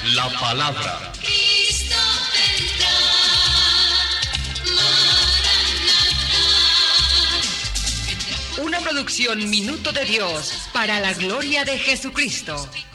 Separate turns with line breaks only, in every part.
La palabra.
Cristo vendrá, Maranatá.
Una producción Minuto de Dios para la gloria de Jesucristo.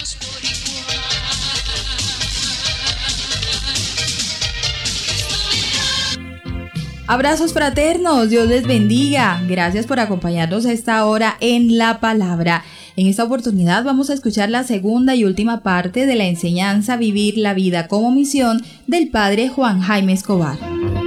Abrazos fraternos, Dios les bendiga. Gracias por acompañarnos a esta hora en La Palabra. En esta oportunidad vamos a escuchar la segunda y última parte de la enseñanza Vivir la vida como misión del Padre Juan Jaime Escobar.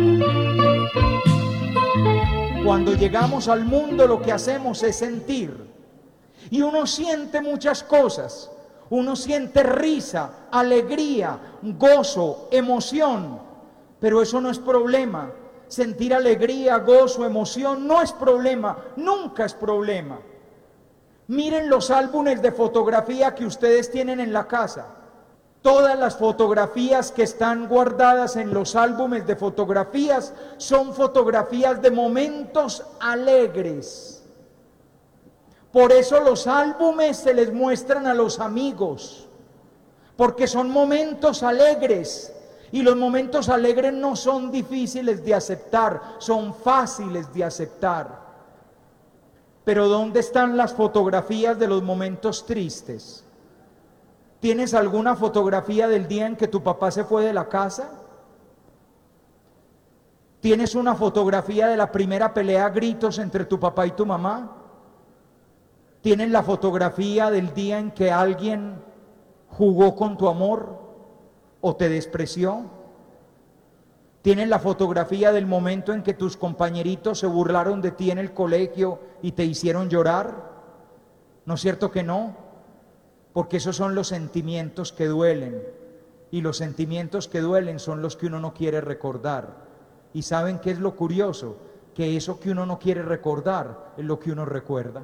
Cuando llegamos al mundo lo que hacemos es sentir. Y uno siente muchas cosas. Uno siente risa, alegría, gozo, emoción. Pero eso no es problema. Sentir alegría, gozo, emoción no es problema, nunca es problema. Miren los álbumes de fotografía que ustedes tienen en la casa. Todas las fotografías que están guardadas en los álbumes de fotografías son fotografías de momentos alegres. Por eso los álbumes se les muestran a los amigos, porque son momentos alegres. Y los momentos alegres no son difíciles de aceptar, son fáciles de aceptar. Pero ¿dónde están las fotografías de los momentos tristes? ¿Tienes alguna fotografía del día en que tu papá se fue de la casa? ¿Tienes una fotografía de la primera pelea a gritos entre tu papá y tu mamá? ¿Tienes la fotografía del día en que alguien jugó con tu amor o te despreció? ¿Tienes la fotografía del momento en que tus compañeritos se burlaron de ti en el colegio y te hicieron llorar? ¿No es cierto que no? Porque esos son los sentimientos que duelen, y los sentimientos que duelen son los que uno no quiere recordar. ¿Y saben qué es lo curioso? Que eso que uno no quiere recordar es lo que uno recuerda.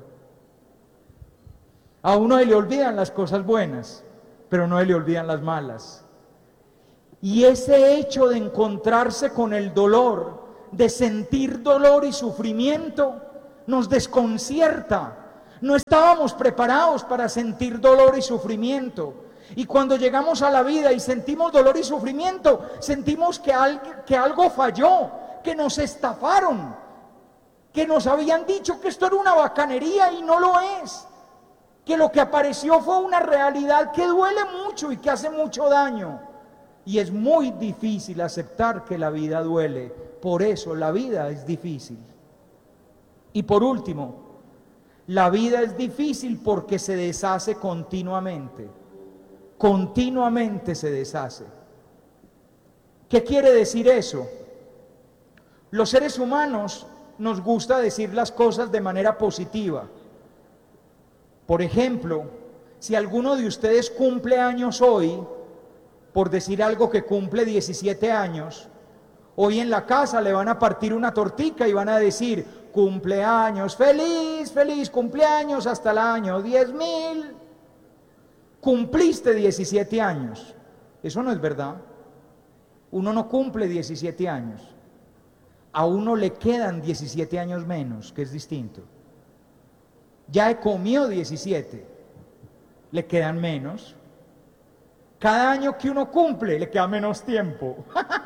A uno le olvidan las cosas buenas, pero no le olvidan las malas. Y ese hecho de encontrarse con el dolor, de sentir dolor y sufrimiento, nos desconcierta. No estábamos preparados para sentir dolor y sufrimiento. Y cuando llegamos a la vida y sentimos dolor y sufrimiento, sentimos que algo falló, que nos estafaron, que nos habían dicho que esto era una bacanería y no lo es. Que lo que apareció fue una realidad que duele mucho y que hace mucho daño. Y es muy difícil aceptar que la vida duele. Por eso la vida es difícil. Y por último, la vida es difícil porque se deshace continuamente. Continuamente se deshace. ¿Qué quiere decir eso? Los seres humanos nos gusta decir las cosas de manera positiva. Por ejemplo, si alguno de ustedes cumple años hoy, por decir algo que cumple 17 años, hoy en la casa le van a partir una tortica y van a decir: cumpleaños, feliz, feliz cumpleaños hasta el año 10.000. Cumpliste 17 años. Eso no es verdad. Uno no cumple 17 años. A uno le quedan 17 años menos, que es distinto. Ya comió 17, le quedan menos. Cada año que uno cumple le queda menos tiempo.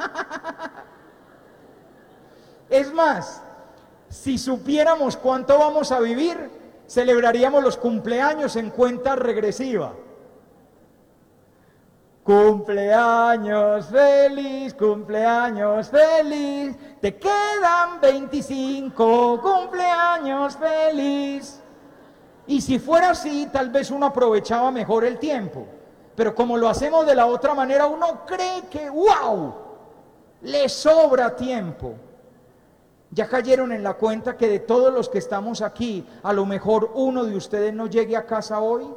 Es más, si supiéramos cuánto vamos a vivir, celebraríamos los cumpleaños en cuenta regresiva. Cumpleaños feliz, te quedan 25, cumpleaños feliz. Y si fuera así, tal vez uno aprovechaba mejor el tiempo. Pero como lo hacemos de la otra manera, uno cree que ¡wow!, le sobra tiempo. Ya cayeron en la cuenta que de todos los que estamos aquí, a lo mejor uno de ustedes no llegue a casa hoy,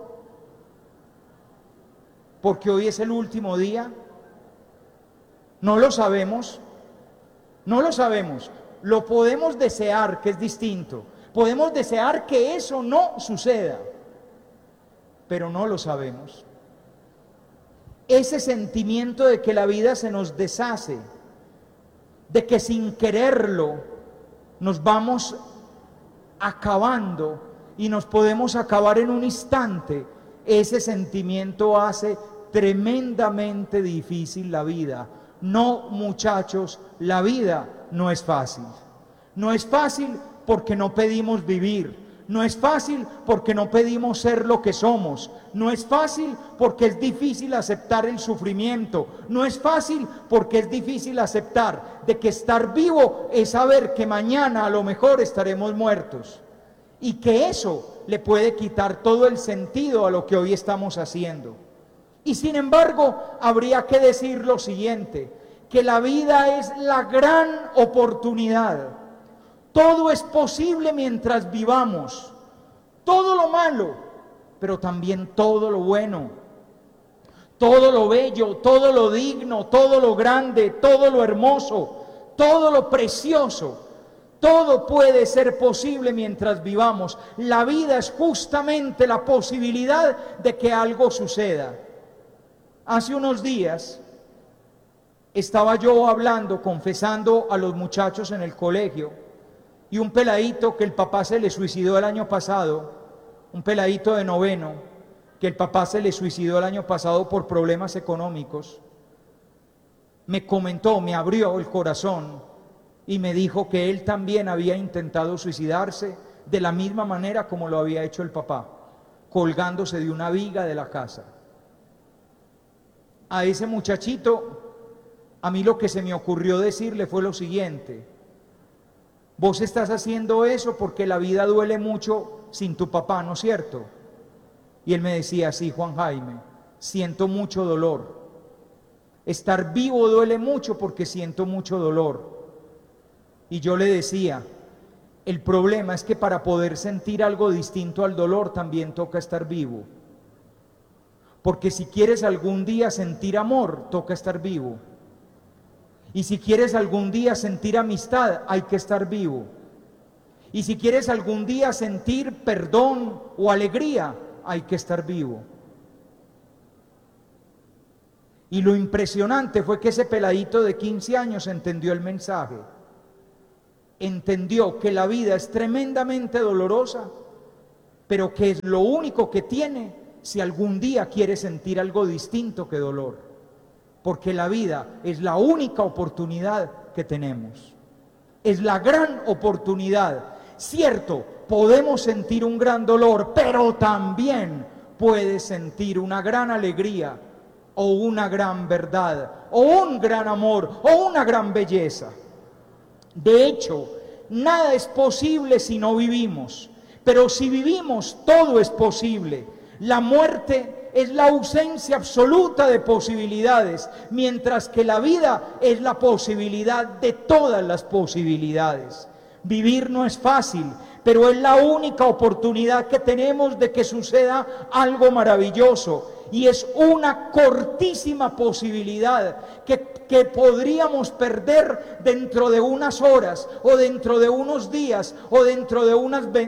porque hoy es el último día. No lo sabemos, no lo sabemos. Lo podemos desear, que es distinto. Podemos desear que eso no suceda, pero no lo sabemos. Ese sentimiento de que la vida se nos deshace, de que sin quererlo nos vamos acabando y nos podemos acabar en un instante, ese sentimiento hace tremendamente difícil la vida. No, muchachos, la vida no es fácil. No es fácil porque no pedimos vivir. No es fácil porque no pedimos ser lo que somos. No es fácil porque es difícil aceptar el sufrimiento. No es fácil porque es difícil aceptar de que estar vivo es saber que mañana a lo mejor estaremos muertos. Y que eso le puede quitar todo el sentido a lo que hoy estamos haciendo. Y sin embargo, habría que decir lo siguiente, que la vida es la gran oportunidad. Todo es posible mientras vivamos, todo lo malo, pero también todo lo bueno, todo lo bello, todo lo digno, todo lo grande, todo lo hermoso, todo lo precioso. Todo puede ser posible mientras vivamos. La vida es justamente la posibilidad de que algo suceda. Hace unos días estaba yo hablando, confesando a los muchachos en el colegio, y un peladito que el papá se le suicidó el año pasado, un peladito de noveno, que el papá se le suicidó el año pasado por problemas económicos, me comentó, me abrió el corazón y me dijo que él también había intentado suicidarse de la misma manera como lo había hecho el papá, colgándose de una viga de la casa. A ese muchachito, a mí lo que se me ocurrió decirle fue lo siguiente: vos estás haciendo eso porque la vida duele mucho sin tu papá, ¿no es cierto? Y él me decía, sí, Juan Jaime, siento mucho dolor. Estar vivo duele mucho porque siento mucho dolor. Y yo le decía, el problema es que para poder sentir algo distinto al dolor también toca estar vivo. Porque si quieres algún día sentir amor, toca estar vivo. Y si quieres algún día sentir amistad, hay que estar vivo. Y si quieres algún día sentir perdón o alegría, hay que estar vivo. Y lo impresionante fue que ese peladito de 15 años entendió el mensaje. Entendió que la vida es tremendamente dolorosa, pero que es lo único que tiene si algún día quiere sentir algo distinto que dolor. Porque la vida es la única oportunidad que tenemos. Es la gran oportunidad. Cierto, podemos sentir un gran dolor, pero también puedes sentir una gran alegría, o una gran verdad, o un gran amor, o una gran belleza. De hecho, nada es posible si no vivimos, pero si vivimos, todo es posible. La muerte es la ausencia absoluta de posibilidades, mientras que la vida es la posibilidad de todas las posibilidades. Vivir no es fácil, pero es la única oportunidad que tenemos de que suceda algo maravilloso. Y es una cortísima posibilidad que podríamos perder dentro de unas horas, o dentro de unos días, o dentro de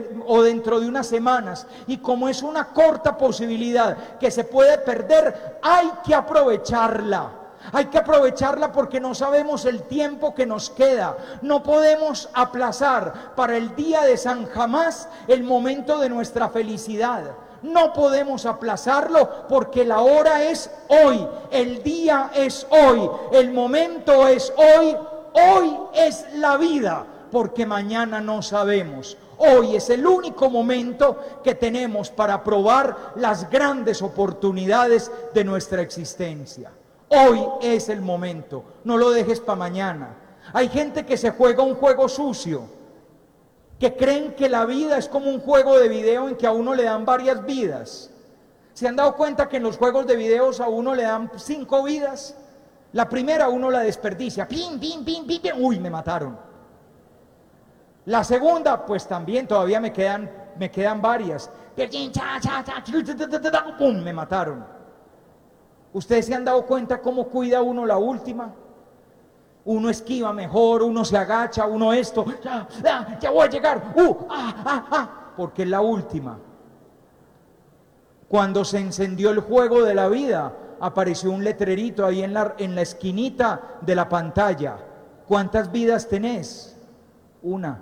unas semanas. Y como es una corta posibilidad que se puede perder, hay que aprovecharla. Hay que aprovecharla porque no sabemos el tiempo que nos queda. No podemos aplazar para el día de San Jamás el momento de nuestra felicidad. No podemos aplazarlo porque la hora es hoy, el día es hoy, el momento es hoy, hoy es la vida, porque mañana no sabemos. Hoy es el único momento que tenemos para probar las grandes oportunidades de nuestra existencia. Hoy es el momento, no lo dejes para mañana. Hay gente que se juega un juego sucio, que creen que la vida es como un juego de video en que a uno le dan varias vidas. ¿Se han dado cuenta que en los juegos de videos a uno le dan 5 vidas? La primera uno la desperdicia, pim, pim, pim, pim, pim, uy, me mataron. La segunda, pues también todavía me quedan varias, pum, me mataron. ¿Ustedes se han dado cuenta cómo cuida uno la última? Uno esquiva mejor, uno se agacha, uno esto, ya voy a llegar, porque es la última. Cuando se encendió el juego de la vida, apareció un letrerito ahí en la esquinita de la pantalla. ¿Cuántas vidas tenés? Una.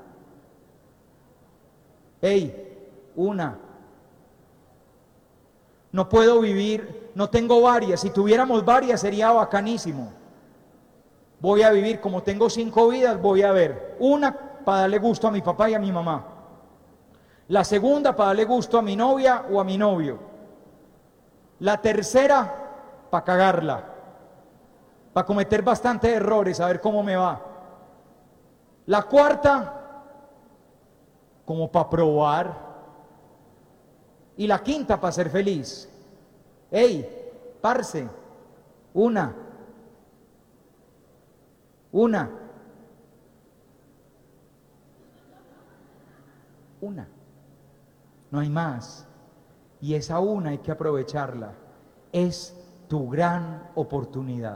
Una. No puedo vivir no tengo varias. Si tuviéramos varias sería bacanísimo. Voy a vivir, como tengo 5 vidas, voy a ver. Una para darle gusto a mi papá y a mi mamá. La segunda para darle gusto a mi novia o a mi novio. La tercera para cagarla, para cometer bastantes errores, a ver cómo me va. La cuarta como para probar. Y la quinta para ser feliz. Ey, parce, una. No hay más. Y esa una hay que aprovecharla. Es tu gran oportunidad.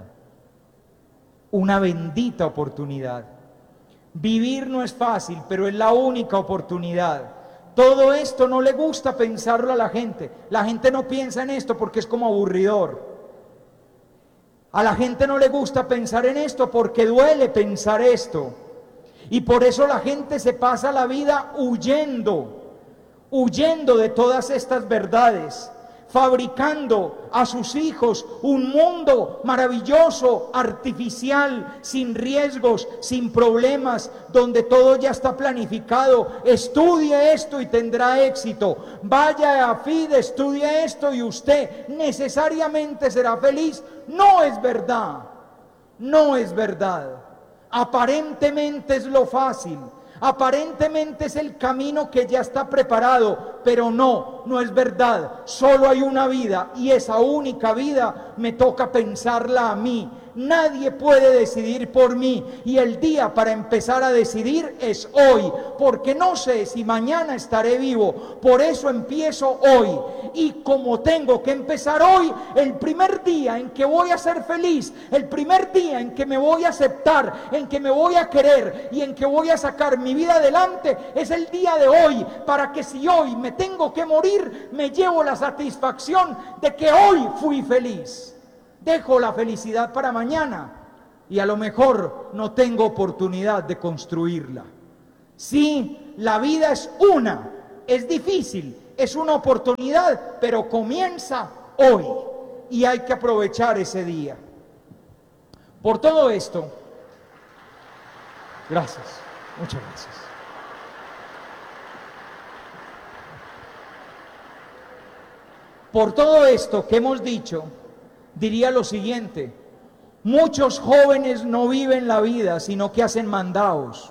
Una bendita oportunidad. Vivir no es fácil, pero es la única oportunidad. Todo esto no le gusta pensarlo a la gente. La gente no piensa en esto porque es como aburridor. A la gente no le gusta pensar en esto porque duele pensar esto. Y por eso la gente se pasa la vida huyendo de todas estas verdades, fabricando a sus hijos un mundo maravilloso, artificial, sin riesgos, sin problemas, donde todo ya está planificado. Estudie esto y tendrá éxito. Vaya a FIDE, estudie esto y usted necesariamente será feliz. No es verdad, no es verdad. Aparentemente es lo fácil. Aparentemente es el camino que ya está preparado, pero no es verdad. Solo hay una vida y esa única vida me toca pensarla a mí. Nadie puede decidir por mí y el día para empezar a decidir es hoy, porque no sé si mañana estaré vivo. Por eso empiezo hoy, y como tengo que empezar hoy, el primer día en que voy a ser feliz, el primer día en que me voy a aceptar, en que me voy a querer y en que voy a sacar mi vida adelante, es el día de hoy, para que si hoy me tengo que morir, me llevo la satisfacción de que hoy fui feliz. Dejo la felicidad para mañana y a lo mejor no tengo oportunidad de construirla. Sí, la vida es una, es difícil, es una oportunidad, pero comienza hoy y hay que aprovechar ese día. Por todo esto, gracias, muchas gracias. Por todo esto que hemos dicho, diría lo siguiente: muchos jóvenes no viven la vida, sino que hacen mandados.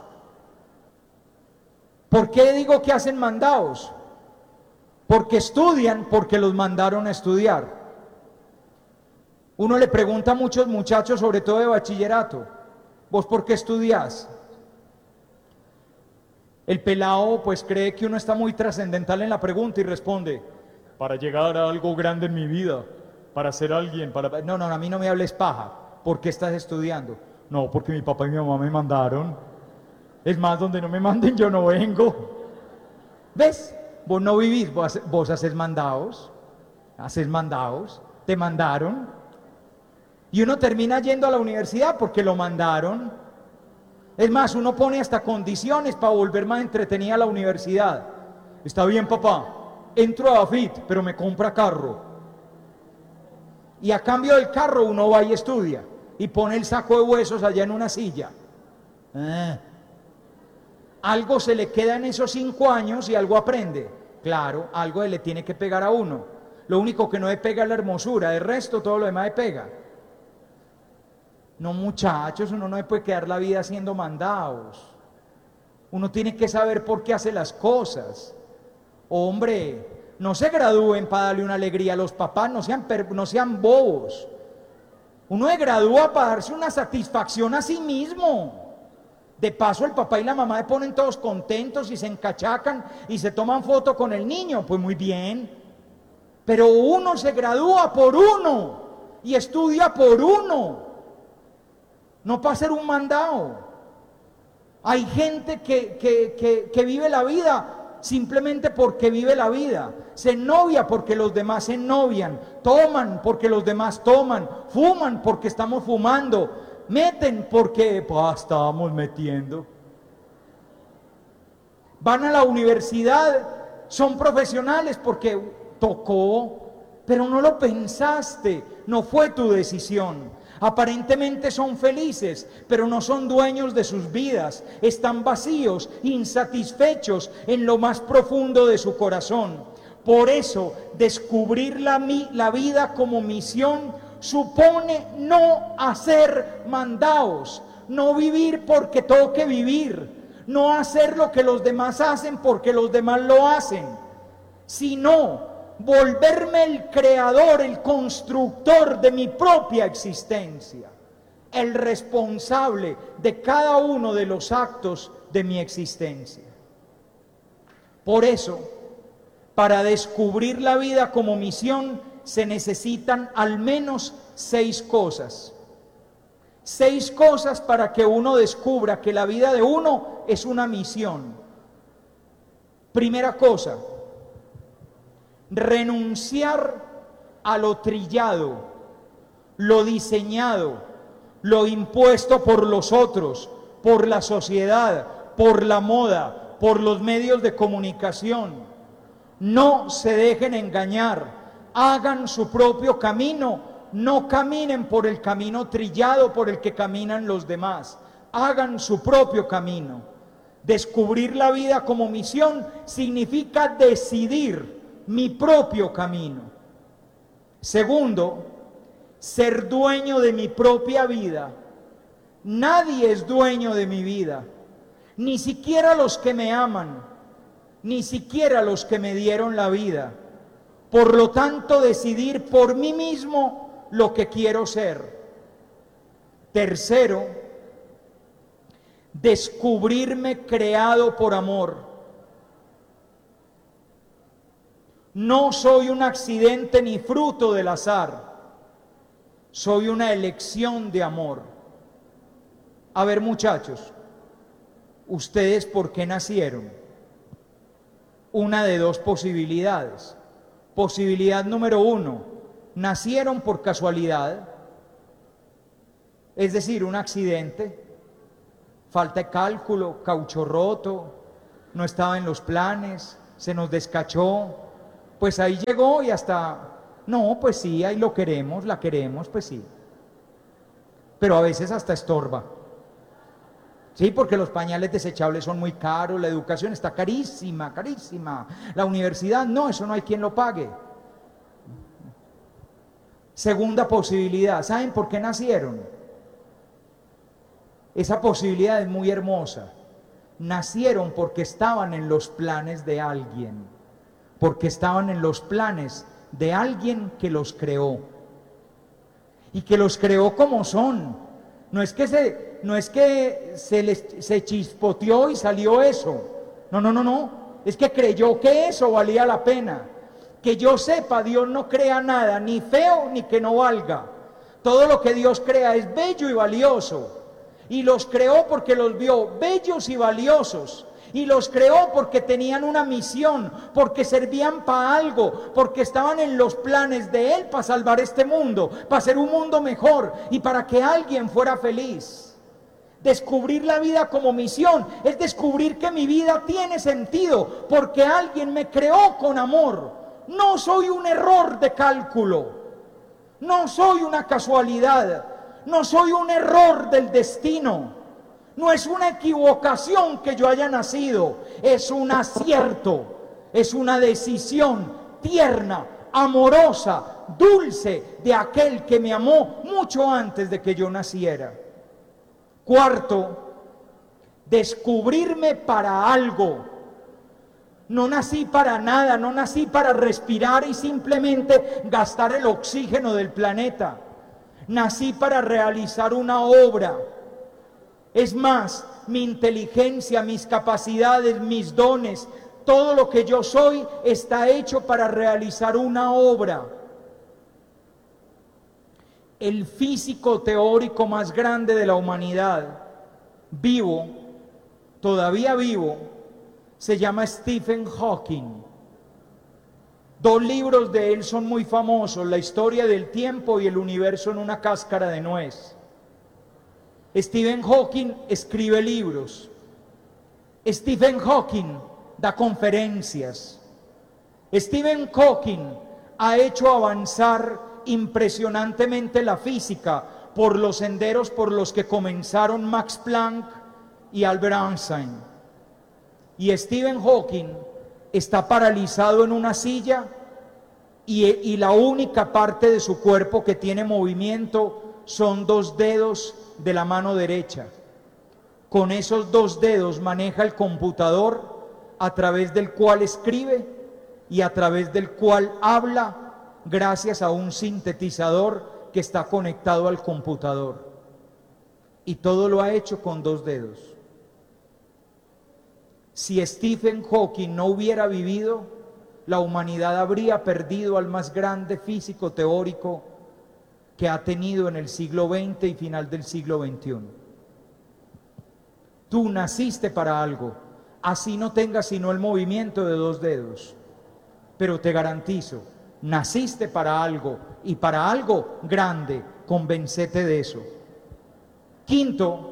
¿Por qué digo que hacen mandados? Porque estudian, porque los mandaron a estudiar. Uno le pregunta a muchos muchachos, sobre todo de bachillerato: ¿vos por qué estudiás? El pelado pues cree que uno está muy trascendental en la pregunta y responde: para llegar a algo grande en mi vida, para ser alguien, para... No, a mí no me hables paja. ¿Por qué estás estudiando? No, porque mi papá y mi mamá me mandaron. Es más, donde no me manden yo no vengo. ¿Ves? Vos no vivís, vos haces mandados. Haces mandados. Te mandaron. Y uno termina yendo a la universidad porque lo mandaron. Es más, uno pone hasta condiciones para volver más entretenida a la universidad. Está bien, papá, entro a AFIT, pero me compra carro. Y a cambio del carro uno va y estudia y pone el saco de huesos allá en una silla. Algo se le queda en esos 5 años y algo aprende. Claro, algo le tiene que pegar a uno. Lo único que no le pega es la hermosura, el resto todo lo demás le pega. No, muchachos, uno no le puede quedar la vida haciendo mandados. Uno tiene que saber por qué hace las cosas. Hombre, no se gradúen para darle una alegría a los papás, no sean bobos. Uno se gradúa para darse una satisfacción a sí mismo. De paso, el papá y la mamá se ponen todos contentos y se encachacan y se toman foto con el niño, pues muy bien. Pero uno se gradúa por uno y estudia por uno, no para ser un mandado. Hay gente que vive la vida simplemente porque vive la vida. Se novia porque los demás se novian, toman porque los demás toman, fuman porque estamos fumando, meten porque estábamos metiendo. Van a la universidad, son profesionales porque tocó. pero no lo pensaste, no fue tu decisión. Aparentemente son felices, pero no son dueños de sus vidas. Están vacíos, insatisfechos en lo más profundo de su corazón. Por eso, descubrir la vida como misión supone no hacer mandados, no vivir porque toque vivir, no hacer lo que los demás hacen porque los demás lo hacen, sino volverme el creador, el constructor de mi propia existencia, el responsable de cada uno de los actos de mi existencia. Por eso, para descubrir la vida como misión, se necesitan al menos 6 cosas. 6 cosas para que uno descubra que la vida de uno es una misión. Primera cosa, renunciar a lo trillado, lo diseñado, lo impuesto por los otros, por la sociedad, por la moda, por los medios de comunicación. No se dejen engañar, hagan su propio camino, no caminen por el camino trillado por el que caminan los demás, hagan su propio camino. Descubrir la vida como misión significa decidir mi propio camino. Segundo, ser dueño de mi propia vida. Nadie es dueño de mi vida, ni siquiera los que me aman, ni siquiera los que me dieron la vida. Por lo tanto, decidir por mí mismo lo que quiero ser. Tercero, descubrirme creado por amor. No soy un accidente ni fruto del azar, soy una elección de amor. A ver, muchachos, ¿ustedes por qué nacieron? Una de 2 posibilidades. Posibilidad número 1, nacieron por casualidad, es decir, un accidente, falta de cálculo, caucho roto, no estaba en los planes, se nos descachó. Pues ahí llegó y hasta, no, pues sí, ahí lo queremos, la queremos, pues sí. Pero a veces hasta estorba. Sí, porque los pañales desechables son muy caros, la educación está carísima, carísima. La universidad, no, eso no hay quien lo pague. Segunda posibilidad, ¿saben por qué nacieron? Esa posibilidad es muy hermosa. Nacieron porque estaban en los planes de alguien. Porque estaban en los planes de alguien que los creó. Y que los creó como son. No es que se chispoteó y salió eso. No. Es que creyó que eso valía la pena. Que yo sepa, Dios no crea nada, ni feo ni que no valga. Todo lo que Dios crea es bello y valioso. Y los creó porque los vio bellos y valiosos. Y los creó porque tenían una misión, porque servían para algo, porque estaban en los planes de Él para salvar este mundo, para hacer un mundo mejor y para que alguien fuera feliz. Descubrir la vida como misión es descubrir que mi vida tiene sentido porque alguien me creó con amor. No soy un error de cálculo, no soy una casualidad, no soy un error del destino. No es una equivocación que yo haya nacido, es un acierto, es una decisión tierna, amorosa, dulce de aquel que me amó mucho antes de que yo naciera. Cuarto, descubrirme para algo. No nací para nada, no nací para respirar y simplemente gastar el oxígeno del planeta. Nací para realizar una obra. Es más, mi inteligencia, mis capacidades, mis dones, todo lo que yo soy está hecho para realizar una obra. El físico teórico más grande de la humanidad, vivo, todavía vivo, se llama Stephen Hawking. 2 libros de él son muy famosos, La historia del tiempo y El universo en una cáscara de nuez. Stephen Hawking escribe libros. Stephen Hawking da conferencias. Stephen Hawking ha hecho avanzar impresionantemente la física por los senderos por los que comenzaron Max Planck y Albert Einstein. Y Stephen Hawking está paralizado en una silla y la única parte de su cuerpo que tiene movimiento son 2 dedos de la mano derecha. Con esos 2 dedos maneja el computador a través del cual escribe y a través del cual habla gracias a un sintetizador que está conectado al computador. Y todo lo ha hecho con 2 dedos. Si Stephen Hawking no hubiera vivido, la humanidad habría perdido al más grande físico teórico que ha tenido en el siglo XX y final del siglo XXI. Tú naciste para algo, así no tengas sino el movimiento de 2 dedos, pero te garantizo, naciste para algo y para algo grande, convéncete de eso. Quinto,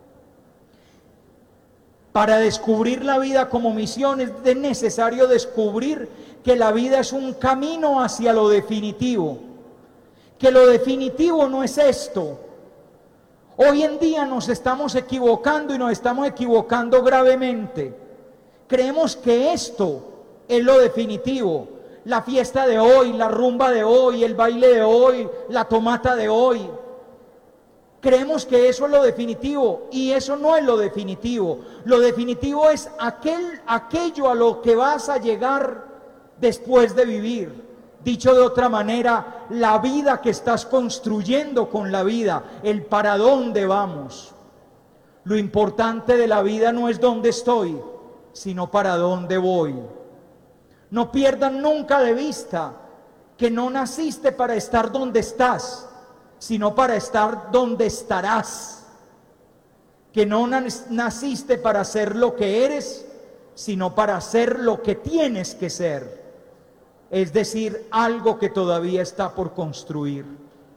para descubrir la vida como misión es necesario descubrir que la vida es un camino hacia lo definitivo, que lo definitivo no es esto. Hoy en día nos estamos equivocando y nos estamos equivocando gravemente. Creemos que esto es lo definitivo, la fiesta de hoy, la rumba de hoy, el baile de hoy, la tomata de hoy. Creemos que eso es lo definitivo y eso no es lo definitivo. Lo definitivo es aquello a lo que vas a llegar después de vivir. Dicho de otra manera, la vida que estás construyendo con la vida, el para dónde vamos. Lo importante de la vida no es dónde estoy, sino para dónde voy. No pierdan nunca de vista que no naciste para estar donde estás, sino para estar donde estarás. Que no naciste para ser lo que eres, sino para ser lo que tienes que ser. Es decir, algo que todavía está por construir.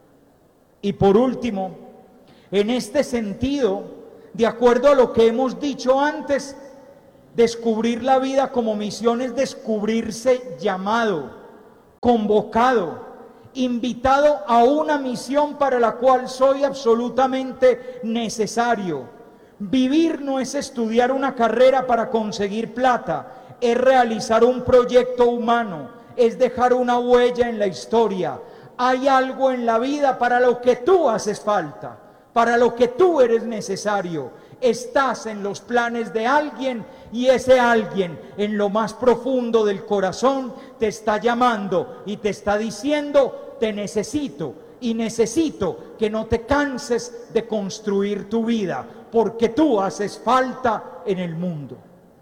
Y por último, en este sentido, de acuerdo a lo que hemos dicho antes, descubrir la vida como misión es descubrirse llamado, convocado, invitado a una misión para la cual soy absolutamente necesario. Vivir no es estudiar una carrera para conseguir plata, es realizar un proyecto humano, es dejar una huella en la historia. Hay algo en la vida para lo que tú haces falta, para lo que tú eres necesario. Estás en los planes de alguien y ese alguien en lo más profundo del corazón te está llamando y te está diciendo: te necesito y necesito que no te canses de construir tu vida, porque tú haces falta en el mundo.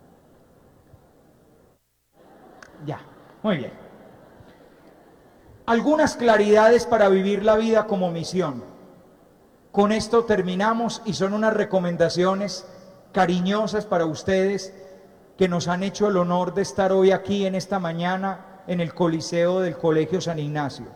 Ya, muy bien. Algunas claridades para vivir la vida como misión. Con esto terminamos y son unas recomendaciones cariñosas para ustedes que nos han hecho el honor de estar hoy aquí en esta mañana en el Coliseo del Colegio San Ignacio.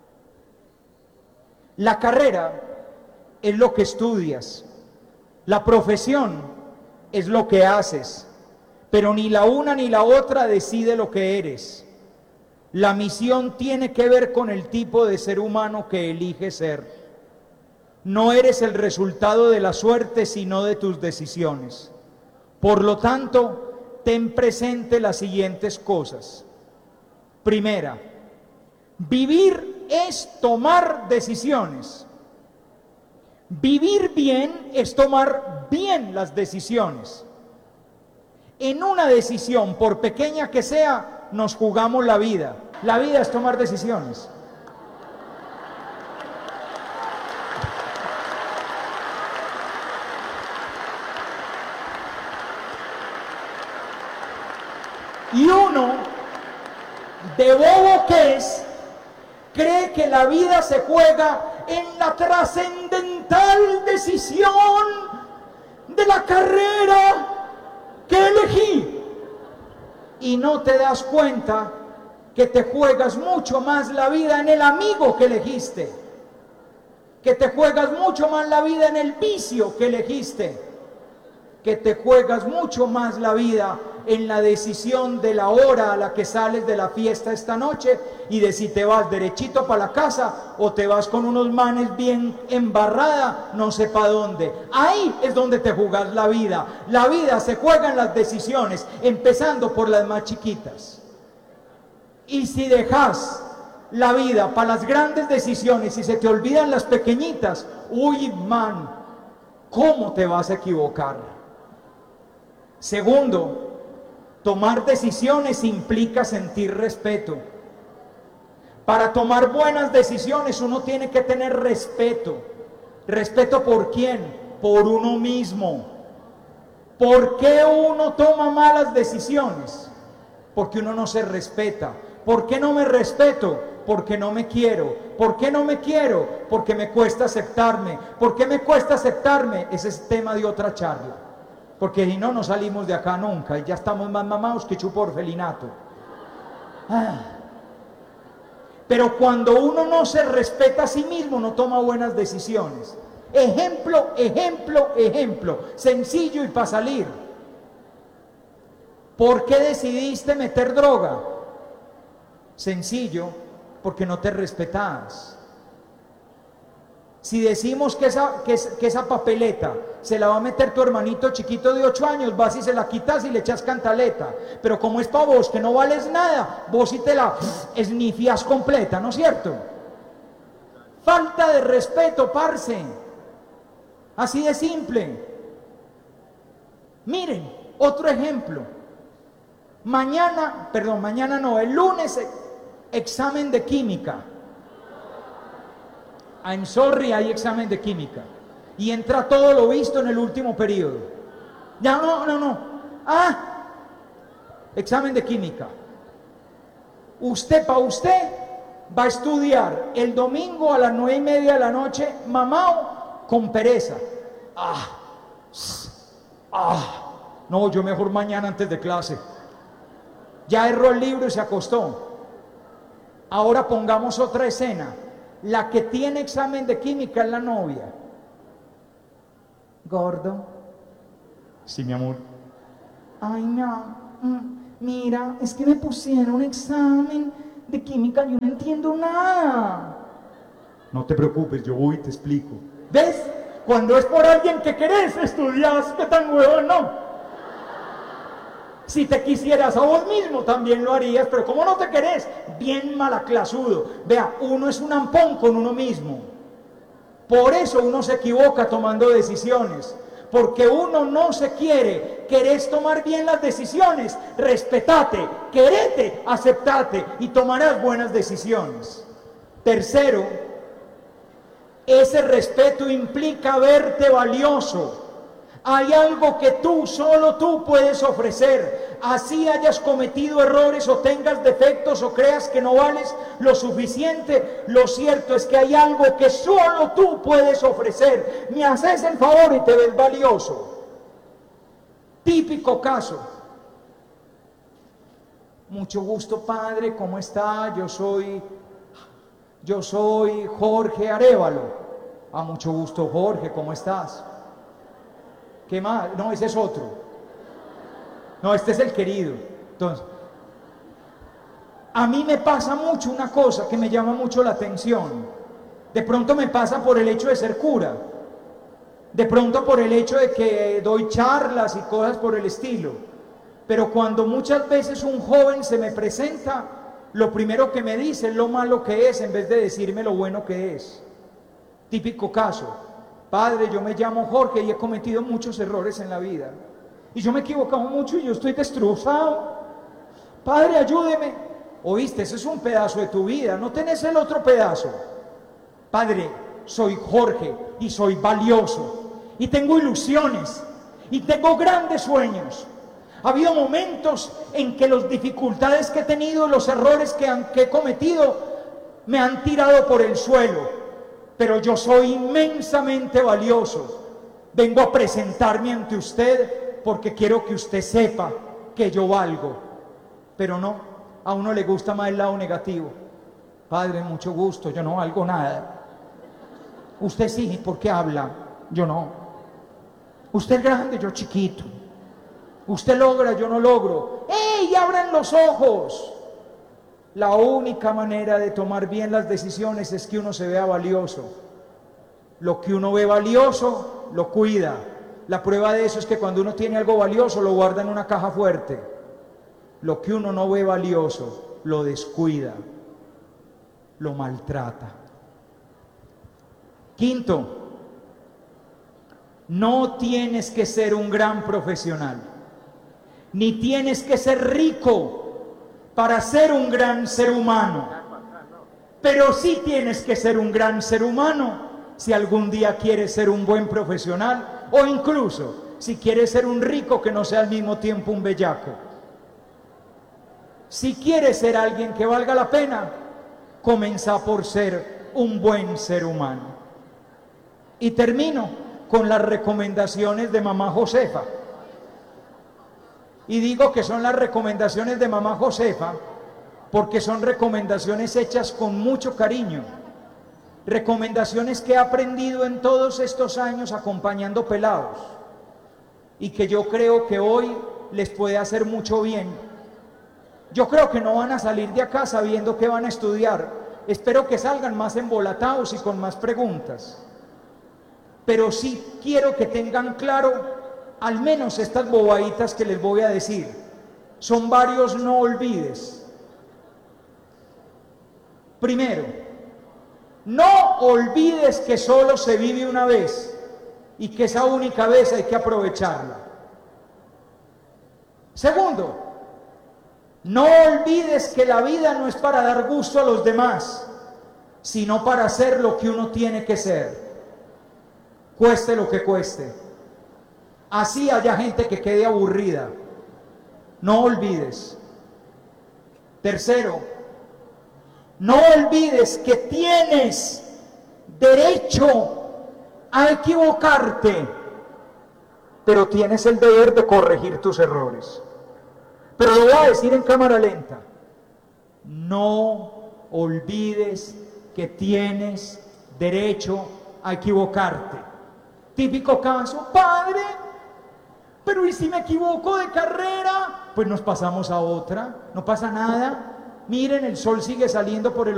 La carrera es lo que estudias, la profesión es lo que haces, pero ni la una ni la otra decide lo que eres. La misión tiene que ver con el tipo de ser humano que eliges ser. No eres el resultado de la suerte, sino de tus decisiones. Por lo tanto, ten presente las siguientes cosas. Primera, vivir es tomar decisiones. Vivir bien es tomar bien las decisiones. En una decisión, por pequeña que sea, nos jugamos la vida. La vida es tomar decisiones. Y uno, de bobo que es, cree que la vida se juega en la trascendental decisión de la carrera que elegí. Y no te das cuenta que te juegas mucho más la vida en el amigo que elegiste, que te juegas mucho más la vida en el vicio que elegiste, que te juegas mucho más la vida en la decisión de la hora a la que sales de la fiesta esta noche y de si te vas derechito para la casa o te vas con unos manes bien embarrada, no sé para dónde. Ahí es donde te jugas la vida. La vida se juega en las decisiones, empezando por las más chiquitas. Y si dejas la vida para las grandes decisiones y se te olvidan las pequeñitas, uy, man, ¿cómo te vas a equivocar? Segundo, tomar decisiones implica sentir respeto. Para tomar buenas decisiones uno tiene que tener respeto. ¿Respeto por quién? Por uno mismo. ¿Por qué uno toma malas decisiones? Porque uno no se respeta. ¿Por qué no me respeto? Porque no me quiero. ¿Por qué no me quiero? Porque me cuesta aceptarme. ¿Por qué me cuesta aceptarme? Ese es tema de otra charla. Porque si no, no salimos de acá nunca y ya estamos más mamados que chupo orfelinato. Pero cuando uno no se respeta a sí mismo, no toma buenas decisiones. Ejemplo, ejemplo, ejemplo. Sencillo y para salir. ¿Por qué decidiste meter droga? Sencillo, porque no te respetas. Si decimos que esa papeleta se la va a meter tu hermanito chiquito de 8 años, vas y se la quitas y le echas cantaleta. Pero como es para vos, que no vales nada, vos sí te la esnifias completa, ¿no es cierto? Falta de respeto, parce. Así de simple. Miren, otro ejemplo. El lunes, examen de química. I'm sorry, hay examen de química. Y entra todo lo visto en el último periodo. Ya no. Examen de química. Usted va a estudiar el domingo a las 9:30 de la noche, mamao, con pereza. No, yo mejor mañana antes de clase. Ya erró el libro y se acostó. Ahora pongamos otra escena. La que tiene examen de química es la novia. Gordo. Sí, mi amor. Ay, no. Mira, es que me pusieron un examen de química, yo no entiendo nada. No te preocupes, yo voy y te explico. ¿Ves? Cuando es por alguien que querés, estudias, qué tan huevón, no. Si te quisieras a vos mismo también lo harías, pero como no te querés, bien malaclasudo. Vea, uno es un ampón con uno mismo. Por eso uno se equivoca tomando decisiones. Porque uno no se quiere. ¿Querés tomar bien las decisiones? Respetate, querete, aceptate y tomarás buenas decisiones. Tercero, ese respeto implica verte valioso. Hay algo que solo tú puedes ofrecer. Así hayas cometido errores o tengas defectos o creas que no vales lo suficiente, lo cierto es que hay algo que solo tú puedes ofrecer. Me haces el favor y te ves valioso. Típico caso. Mucho gusto, padre, ¿cómo está? Yo soy Jorge Arévalo. Mucho gusto, Jorge, ¿cómo estás? ¿Qué más? No, ese es otro. No, este es el querido. Entonces, a mí me pasa mucho una cosa que me llama mucho la atención. De pronto me pasa por el hecho de ser cura. De pronto por el hecho de que doy charlas y cosas por el estilo. Pero cuando muchas veces un joven se me presenta, lo primero que me dice es lo malo que es en vez de decirme lo bueno que es. Típico caso. Padre, yo me llamo Jorge y he cometido muchos errores en la vida. Y yo me he equivocado mucho y yo estoy destrozado. Padre, ayúdeme. Oíste, ese es un pedazo de tu vida, no tenés el otro pedazo. Padre, soy Jorge y soy valioso. Y tengo ilusiones. Y tengo grandes sueños. Ha habido momentos en que las dificultades que he tenido, los errores que he cometido, me han tirado por el suelo. Pero yo soy inmensamente valioso. Vengo a presentarme ante usted porque quiero que usted sepa que yo valgo. Pero no, a uno le gusta más el lado negativo. Padre, mucho gusto, yo no valgo nada. Usted sí, ¿por qué habla? Yo no. Usted es grande, yo chiquito. Usted logra, yo no logro. ¡Ey, abran los ojos! La única manera de tomar bien las decisiones es que uno se vea valioso. Lo que uno ve valioso, lo cuida. La prueba de eso es que cuando uno tiene algo valioso, lo guarda en una caja fuerte. Lo que uno no ve valioso, lo descuida, lo maltrata. Quinto, no tienes que ser un gran profesional, ni tienes que ser rico para ser un gran ser humano, pero sí tienes que ser un gran ser humano si algún día quieres ser un buen profesional, o incluso si quieres ser un rico que no sea al mismo tiempo un bellaco. Si quieres ser alguien que valga la pena, comienza por ser un buen ser humano. Y termino con las recomendaciones de mamá Josefa. Y digo que son las recomendaciones de mamá Josefa porque son recomendaciones hechas con mucho cariño. Recomendaciones que he aprendido en todos estos años acompañando pelados y que yo creo que hoy les puede hacer mucho bien. Yo creo que no van a salir de acá sabiendo que van a estudiar. Espero que salgan más embolatados y con más preguntas. Pero sí quiero que tengan claro al menos estas bobaditas que les voy a decir. Son varios no olvides. Primero, no olvides que solo se vive una vez y que esa única vez hay que aprovecharla. Segundo, no olvides que la vida no es para dar gusto a los demás, sino para ser lo que uno tiene que ser, cueste lo que cueste. Así haya gente que quede aburrida. No olvides. Tercero, no olvides que tienes derecho a equivocarte, pero tienes el deber de corregir tus errores. Pero lo voy a decir en cámara lenta. No olvides que tienes derecho a equivocarte. Típico caso, padre, pero ¿y si me equivoco de carrera? Pues nos pasamos a otra, no pasa nada. Miren, el sol sigue saliendo por el